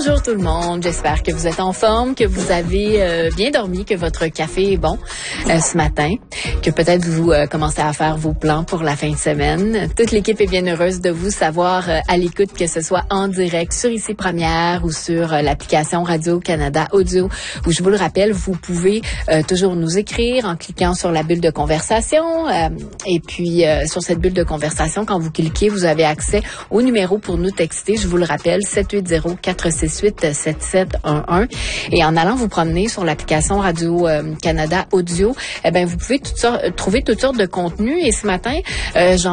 Bonjour tout le monde, j'espère que vous êtes en forme, que vous avez bien dormi, que votre café est bon ce matin, que peut-être vous commencez à faire vos plans pour la fin de semaine. Toute l'équipe est bien heureuse de vous savoir à l'écoute, que ce soit en direct sur Ici Première ou sur l'application Radio-Canada Audio, où je vous le rappelle, vous pouvez toujours nous écrire en cliquant sur la bulle de conversation et puis sur cette bulle de conversation, quand vous cliquez, vous avez accès au numéro pour nous texter. Je vous le rappelle, 780-468-7711. Et en allant vous promener sur l'application Radio-Canada Audio, eh ben vous pouvez trouver toutes sortes de contenus. Et ce matin,